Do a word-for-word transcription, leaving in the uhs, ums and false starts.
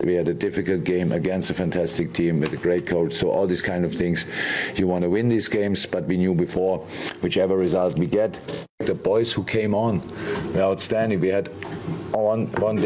we had a difficult game against a fantastic team with a great coach. So all these kind of things, you want to win these games, but we knew before, whichever result we get, the boys who came on were outstanding. We had one one day